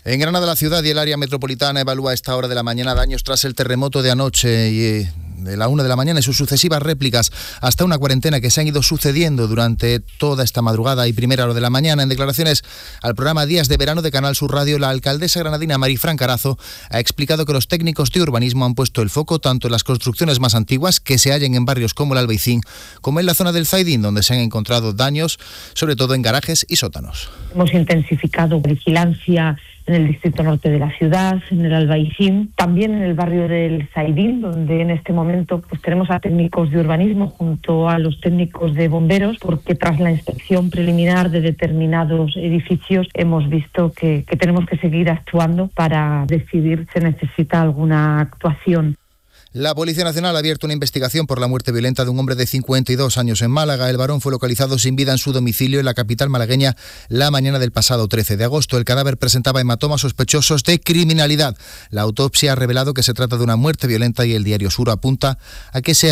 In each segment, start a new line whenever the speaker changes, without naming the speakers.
En Granada, la ciudad y el área metropolitana evalúa a esta hora de la mañana daños tras el terremoto de anoche y de la 1 de la mañana y sus sucesivas réplicas hasta una cuarentena que se han ido sucediendo durante toda esta madrugada y primera hora de la mañana. En declaraciones al programa Días de Verano de Canal Sur Radio, la alcaldesa granadina Marifran Carazo ha explicado que los técnicos de urbanismo han puesto el foco tanto en las construcciones más antiguas que se hallen en barrios como el Albaicín, como en la zona del Zaidín, donde se han encontrado daños, sobre todo en garajes y sótanos.
Hemos intensificado vigilancia en el distrito norte de la ciudad, en el Albaicín, también en el barrio del Zaidín, donde en este momento tenemos a técnicos de urbanismo junto a los técnicos de bomberos, porque tras la inspección preliminar de determinados edificios hemos visto que tenemos que seguir actuando para decidir si se necesita alguna actuación.
La Policía Nacional ha abierto una investigación por la muerte violenta de un hombre de 52 años en Málaga. El varón fue localizado sin vida en su domicilio en la capital malagueña la mañana del pasado 13 de agosto. El cadáver presentaba hematomas sospechosos de criminalidad. La autopsia ha revelado que se trata de una muerte violenta y el diario Sur apunta a que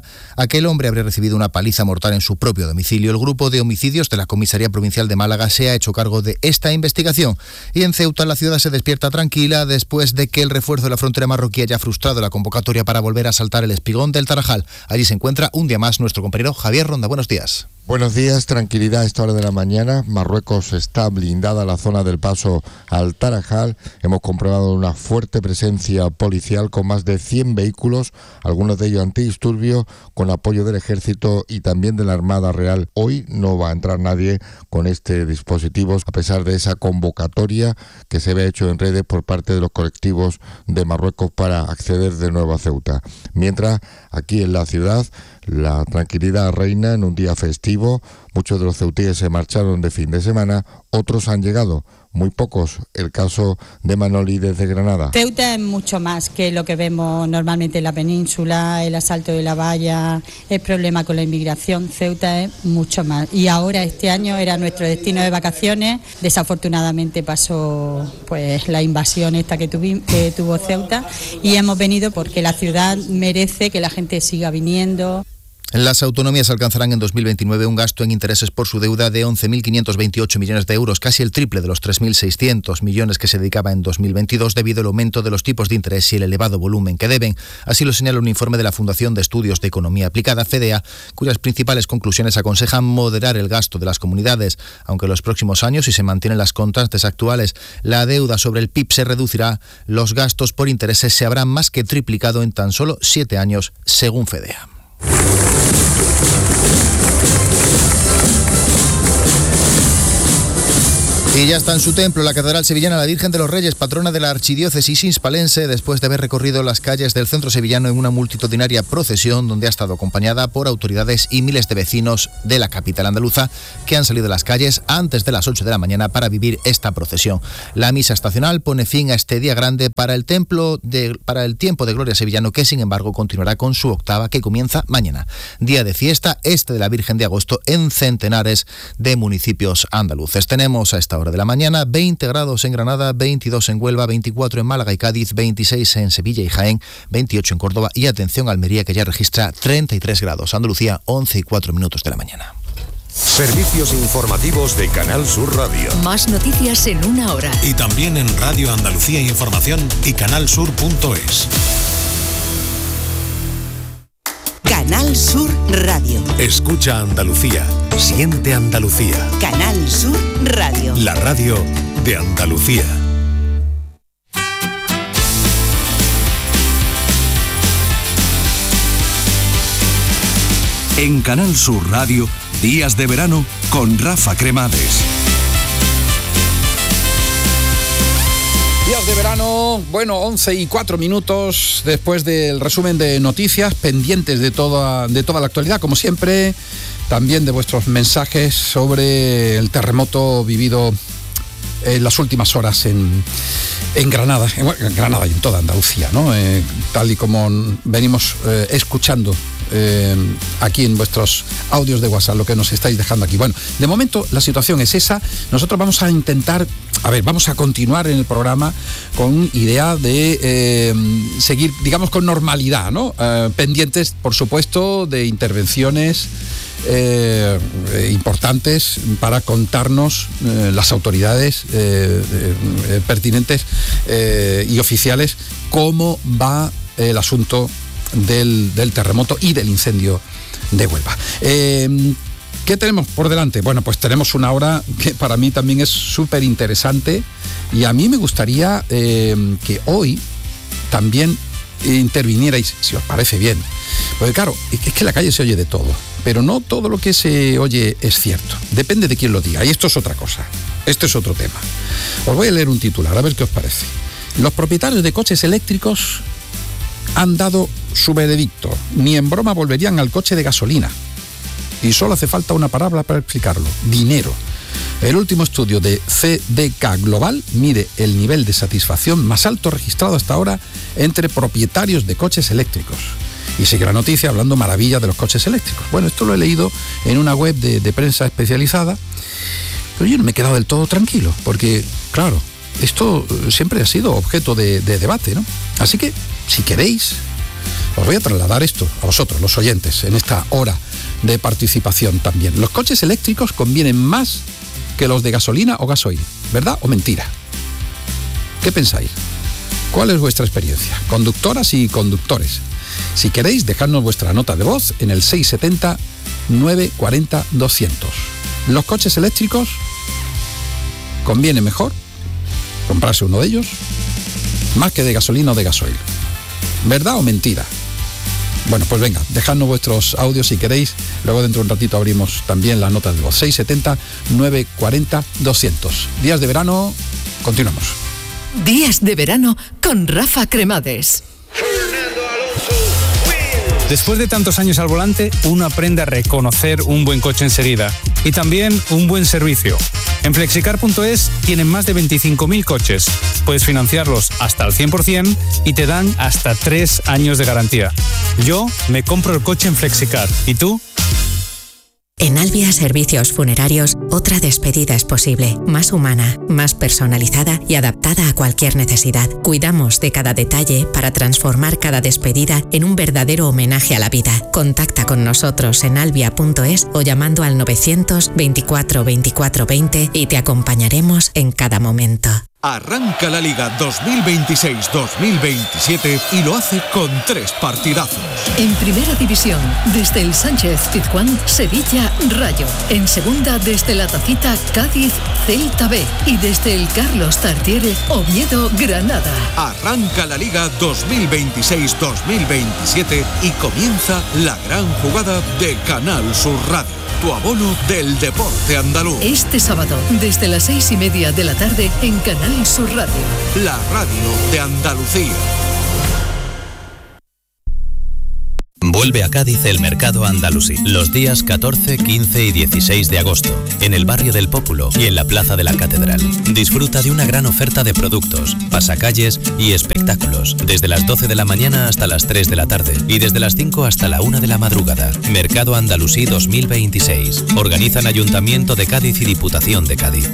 el hombre habría recibido una paliza mortal en su propio domicilio. El grupo de homicidios de la Comisaría Provincial de Málaga se ha hecho cargo de esta investigación. Y en Ceuta la ciudad se despierta tranquila después de que el refuerzo de la frontera marroquí haya frustrado la convocatoria para volver a saltar el espigón del Tarajal. Allí se encuentra un día más nuestro compañero Javier Ronda. Buenos días.
Buenos días, tranquilidad a esta hora de la mañana. Marruecos está blindada la zona del paso al Tarajal. Hemos comprobado una fuerte presencia policial con más de 100 vehículos, algunos de ellos antidisturbios, con apoyo del Ejército y también de la Armada Real. Hoy no va a entrar nadie con este dispositivo, a pesar de esa convocatoria que se había hecho en redes por parte de los colectivos de Marruecos para acceder de nuevo a Ceuta. Mientras, aquí en la ciudad, la tranquilidad reina en un día festivo. Muchos de los ceutíes se marcharon de fin de semana, otros han llegado, muy pocos. El caso de Manoli desde Granada.
Ceuta es mucho más que lo que vemos normalmente en la península, el asalto de la valla, el problema con la inmigración. Ceuta es mucho más. Y ahora este año era nuestro destino de vacaciones. Desafortunadamente pasó la invasión esta que tuvo Ceuta y hemos venido porque la ciudad merece que la gente siga viniendo.
Las autonomías alcanzarán en 2029 un gasto en intereses por su deuda de 11.528 millones de euros, casi el triple de los 3.600 millones que se dedicaba en 2022 debido al aumento de los tipos de interés y el elevado volumen que deben. Así lo señala un informe de la Fundación de Estudios de Economía Aplicada, FEDEA, cuyas principales conclusiones aconsejan moderar el gasto de las comunidades. Aunque en los próximos años, si se mantienen las constantes actuales, la deuda sobre el PIB se reducirá, los gastos por intereses se habrán más que triplicado en tan solo 7 años, según FEDEA. Y ya está en su templo, la Catedral Sevillana, la Virgen de los Reyes, patrona de la Archidiócesis hispalense, después de haber recorrido las calles del centro sevillano en una multitudinaria procesión donde ha estado acompañada por autoridades y miles de vecinos de la capital andaluza que han salido a las calles antes de las 8 de la mañana para vivir esta procesión. La misa estacional pone fin a este día grande para el tiempo de gloria sevillano, que sin embargo continuará con su octava que comienza mañana. Día de fiesta de la Virgen de Agosto en centenares de municipios andaluces. Tenemos a esta hora de la mañana 20 grados en Granada, 22 en Huelva, 24 en Málaga y Cádiz, 26 en Sevilla y Jaén, 28 en Córdoba y atención Almería, que ya registra 33 grados. Andalucía, 11 y 4 minutos de la mañana.
Servicios informativos de Canal Sur Radio.
Más noticias en una hora.
Y también en Radio Andalucía Información y canalsur.es.
Canal Sur Radio.
Escucha Andalucía. Siente Andalucía.
Canal Sur Radio.
La radio de Andalucía. En Canal Sur Radio, Días de Verano con Rafa Cremades.
Días de verano, 11 y 4 minutos después del resumen de noticias, pendientes de toda la actualidad, como siempre, también de vuestros mensajes sobre el terremoto vivido en las últimas horas en Granada, en Granada y en toda Andalucía, ¿no? Tal y como venimos escuchando aquí en vuestros audios de WhatsApp, lo que nos estáis dejando aquí. Bueno, de momento la situación es esa. Nosotros vamos a continuar en el programa con idea de seguir, digamos, con normalidad, ¿no? Pendientes, por supuesto, de intervenciones importantes para contarnos las autoridades pertinentes y oficiales cómo va el asunto del terremoto y del incendio de Huelva. ¿Qué tenemos por delante? Bueno, pues tenemos una hora que para mí también es súper interesante, y a mí me gustaría que hoy también intervinierais, si os parece bien. Porque claro, es que en la calle se oye de todo, pero no todo lo que se oye es cierto. Depende de quién lo diga, y esto es otra cosa. Esto es otro tema. Os voy a leer un titular, a ver qué os parece. Los propietarios de coches eléctricos han dado su veredicto. Ni en broma volverían al coche de gasolina. Y solo hace falta una palabra para explicarlo: dinero. El último estudio de CDK Global mide el nivel de satisfacción más alto registrado hasta ahora entre propietarios de coches eléctricos. Y sigue la noticia hablando maravilla de los coches eléctricos. Bueno, esto lo he leído en una web de prensa especializada, pero yo no me he quedado del todo tranquilo, porque, claro, esto siempre ha sido objeto de debate, ¿no? Así que, si queréis, os voy a trasladar esto a vosotros, los oyentes, en esta hora de participación también. Los coches eléctricos convienen más que los de gasolina o gasoil, ¿verdad o mentira? ¿Qué pensáis? ¿Cuál es vuestra experiencia? Conductoras y conductores. Si queréis, dejadnos vuestra nota de voz en el 670-940-200. ¿Los coches eléctricos conviene mejor comprarse uno de ellos más que de gasolina o de gasoil? ¿Verdad o mentira? Bueno, pues venga, dejadnos vuestros audios si queréis. Luego dentro de un ratito abrimos también las notas de voz. 670-940-200. Días de verano, continuamos.
Días de verano con Rafa Cremades.
Después de tantos años al volante, uno aprende a reconocer un buen coche enseguida y también un buen servicio. En Flexicar.es tienen más de 25.000 coches. Puedes financiarlos hasta al 100% y te dan hasta 3 años de garantía. Yo me compro el coche en Flexicar. ¿Y tú?
En Albia Servicios Funerarios, otra despedida es posible, más humana, más personalizada y adaptada a cualquier necesidad. Cuidamos de cada detalle para transformar cada despedida en un verdadero homenaje a la vida. Contacta con nosotros en albia.es o llamando al 924 24 20 y te acompañaremos en cada momento.
Arranca la Liga 2026-2027 y lo hace con 3 partidazos.
En Primera División, desde el Sánchez-Pizjuán, Sevilla-Rayo. En Segunda, desde la Tacita, Cádiz-Celta B. Y desde el Carlos Tartiere, Oviedo-Granada.
Arranca la Liga 2026-2027 y comienza la gran jugada de Canal Sur Radio. Tu abono del deporte andaluz.
Este sábado, desde las 6:30 de la tarde, en Canal Sur Radio.
La radio de Andalucía.
Vuelve a Cádiz el Mercado Andalusí, los días 14, 15 y 16 de agosto, en el barrio del Pópulo y en la Plaza de la Catedral. Disfruta de una gran oferta de productos, pasacalles y espectáculos, desde las 12 de la mañana hasta las 3 de la tarde y desde las 5 hasta la 1 de la madrugada. Mercado Andalusí 2026. Organizan Ayuntamiento de Cádiz y Diputación de Cádiz.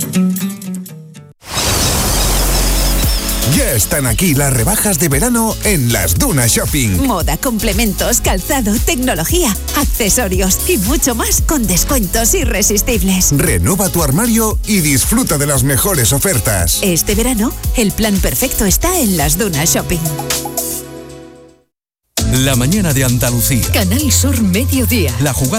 Ya están aquí las rebajas de verano en Las Dunas Shopping.
Moda, complementos, calzado, tecnología, accesorios y mucho más con descuentos irresistibles.
Renueva tu armario y disfruta de las mejores ofertas.
Este verano, el plan perfecto está en Las Dunas Shopping.
La mañana de Andalucía.
Canal Sur Mediodía.
La jugada